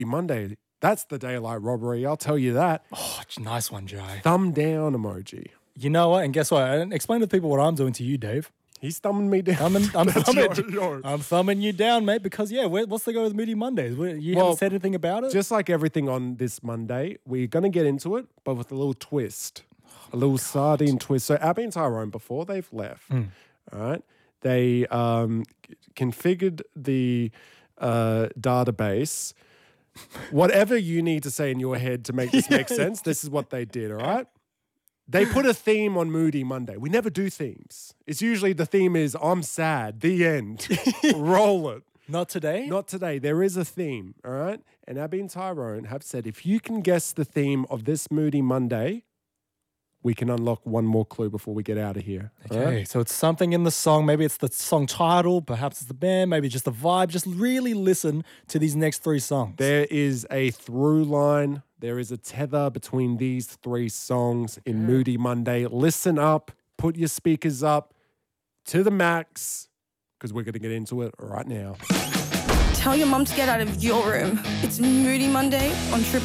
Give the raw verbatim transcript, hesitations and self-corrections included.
Monday, that's the daylight robbery. I'll tell you that. Oh, nice one, Jai. Thumb down emoji. You know what? And guess what? Explain to the people what I'm doing to you, Dave. He's thumbing me down. I'm, I'm, thumbing, your, your. I'm thumbing you down, mate, because, yeah, what's the go with Moody Mondays? You well, haven't said anything about it? Just like everything on this Monday, we're going to get into it, but with a little twist, a little God. sardine twist. So Abby and Tyrone, before they've left, mm. all right, they um, configured the uh, database. Whatever you need to say in your head to make this make sense, this is what they did, all right? They put a theme on Moody Monday. We never do themes. It's usually the theme is I'm sad, the end. Roll it. Not today? Not today. There is a theme, all right? And Abby and Tyrone have said if you can guess the theme of this Moody Monday, we can unlock one more clue before we get out of here. Okay, right? So it's something in the song. Maybe it's the song title. Perhaps it's the band. Maybe just the vibe. Just really listen to these next three songs. There is a through line. There is a tether between these three songs in yeah. Moody Monday. Listen up. Put your speakers up to the max because we're going to get into it right now. Tell your mum to get out of your room. It's Moody Monday on Triple